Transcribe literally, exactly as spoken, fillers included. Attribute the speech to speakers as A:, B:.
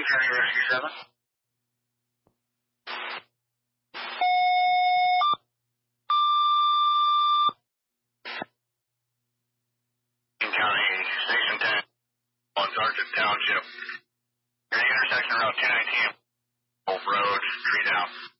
A: King County Rescue seven. King County Station ten on Sergeant Township. Your intersection Route two nineteen. Road, street out.